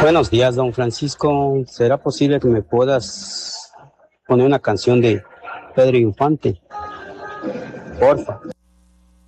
Buenos días, don Francisco. ¿Será posible que me puedas poner una canción de Pedro Infante? Porfa.